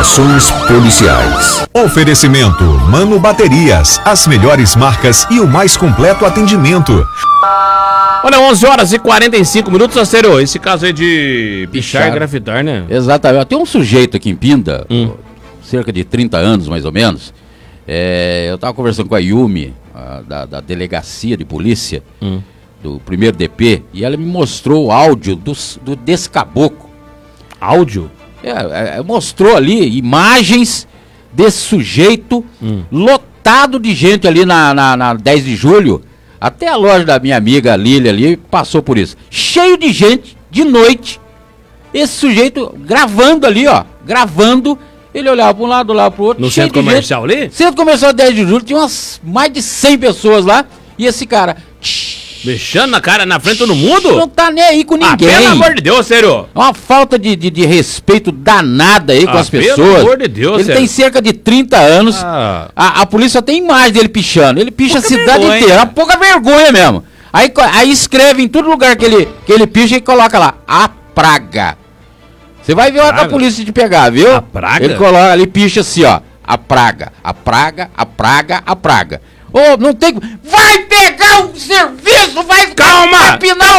Informações policiais. Oferecimento Mano Baterias, as melhores marcas e o mais completo atendimento. Olha, 11h45, Acero. Esse caso aí de pichar e grafitar, né? Exatamente. Tem um sujeito aqui em Pinda, cerca de 30 anos mais ou menos. Eu tava conversando com a Yumi, da delegacia de polícia, do primeiro DP, e ela me mostrou o áudio desse caboclo. Áudio? Mostrou ali imagens desse sujeito lotado de gente ali na 10 de julho. Até a loja da minha amiga Lília ali passou por isso. Cheio de gente, de noite. Esse sujeito gravando ali, ó. Gravando. Ele olhava para um lado, olhava para o outro. No centro comercial ali? Centro comercial 10 de julho. Tinha mais de 100 pessoas lá. E esse cara... Mexendo na cara, na frente de todo mundo? Não tá nem aí com ninguém. Pelo amor de Deus, sério. É uma falta de respeito danada aí com as pessoas. Pelo amor de Deus, ele sério. Tem cerca de 30 anos. A polícia tem imagem dele pichando. Ele picha a cidade inteira. É uma pouca vergonha mesmo. Aí escreve em todo lugar que ele picha e coloca lá, a praga. Você vai ver a polícia te pegar, viu? A praga? Ele coloca ali, picha assim, ó. A praga, a praga, a praga, a praga. Ô, não tem... Vai pegar um serviço, vai... Calma!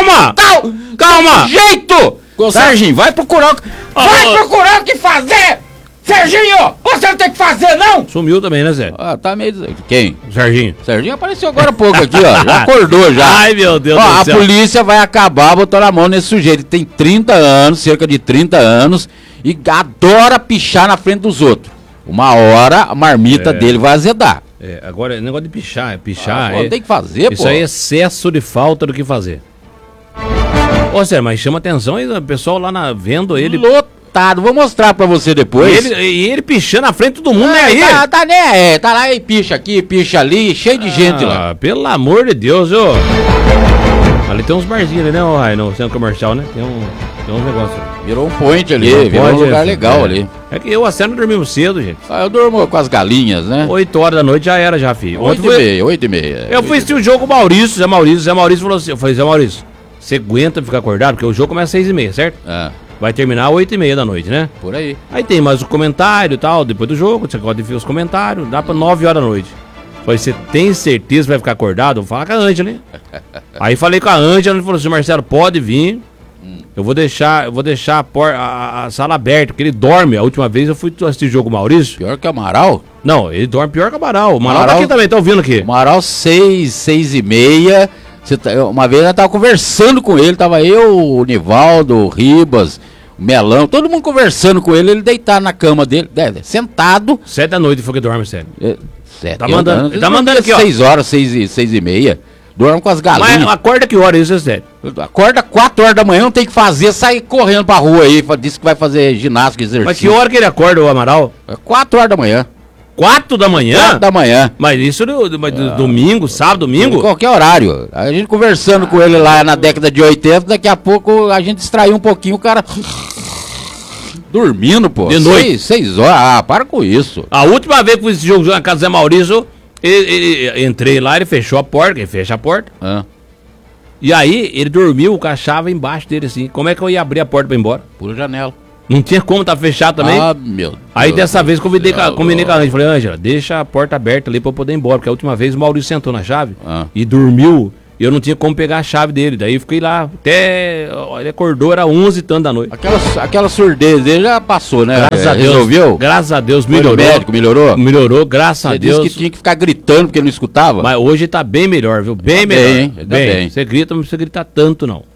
Calma! Jeito! Serginho, vai procurar... Vai procurar o que fazer! Serginho! Você não tem que fazer, não? Sumiu também, né, Zé? Tá meio... Quem? Serginho. Serginho apareceu agora há pouco aqui, ó. Já acordou, já. Ai, meu Deus do céu. A polícia vai acabar botando a mão nesse sujeito. Ele tem 30 anos, cerca de 30 anos, e adora pichar na frente dos outros. Uma hora a marmita dele vai azedar. Agora, negócio de pichar. Tem que fazer, isso aí é excesso de falta do que fazer. Ô, Zé, mas chama atenção aí, o pessoal lá vendo ele... Lotado, vou mostrar pra você depois. E ele pichando na frente de todo mundo, né? Aí. Tá lá e picha aqui, picha ali, cheio de gente lá. Pelo amor de Deus, ô. Ali tem uns barzinhos ali, né, Rai, no centro comercial, né? Tem uns negócios. Virou um point ali, virou um lugar legal ali. É que eu não dormimos cedo, gente. Eu durmo com as galinhas, né? 8 horas da noite já era, filho. 8h30. Eu fui assistir o jogo com o Maurício, Zé Maurício falou assim, eu falei, Zé Maurício, você aguenta ficar acordado? Porque o jogo começa às 6h30, certo? Vai terminar às 8h30 da noite, né? Por aí. Aí tem mais o comentário e tal, depois do jogo, você pode ver os comentários, dá pra 9 horas da noite. Falei, você tem certeza que vai ficar acordado? Vou falar com a Ângela, hein? Aí falei com a Ângela, ele falou assim, Marcelo, pode vir. Eu vou deixar a sala aberta, porque ele dorme. A última vez eu fui assistir o jogo com o Maurício. Pior que o Amaral? Não, ele dorme pior que o Amaral. O Amaral tá aqui também, tá ouvindo aqui. O Amaral 6h30. Uma vez eu tava conversando com ele, tava eu, o Nivaldo, o Ribas, o Melão, todo mundo conversando com ele deitado na cama dele, sentado. 7 da noite foi que dorme, sério. Tá mandando aqui, ó. 6 horas, 6h30. Dorme com as galinhas. Mas acorda que hora isso, Zé? Acorda 4 horas da manhã, não tem que fazer, sai correndo pra rua aí, diz que vai fazer ginástica, exercício. Mas que hora que ele acorda, o Amaral? 4 horas da manhã. 4 da manhã? 4 da manhã. Mas isso domingo, sábado, domingo? Qualquer horário. A gente conversando com ele lá na década de 80, daqui a pouco a gente distraiu um pouquinho, o cara... Dormindo, pô. De noite. 6 horas. Para com isso. A última vez que fiz esse jogo na casa do Zé Maurício, entrei lá, ele fechou a porta, ele fecha a porta. E aí, ele dormiu com a chave embaixo dele, assim. Como é que eu ia abrir a porta pra ir embora? Pula a janela. Não tinha como, tá fechado também. Meu Deus. Aí dessa vez combinei com a Ângela. Falei, Ângela, deixa a porta aberta ali pra eu poder ir embora. Porque a última vez o Maurício sentou na chave e dormiu. E eu não tinha como pegar a chave dele. Daí fiquei lá até... Ele acordou, era 11 e tanto da noite. Aquela surdez dele já passou, né? Graças a Deus. Resolveu? Graças a Deus, melhorou. Foi no médico, melhorou? Melhorou, graças a Deus. Você disse que tinha que ficar gritando porque ele não escutava. Mas hoje tá bem melhor, viu? Bem melhor. Bem, hein? Bem. Você grita, mas não precisa gritar tanto, não.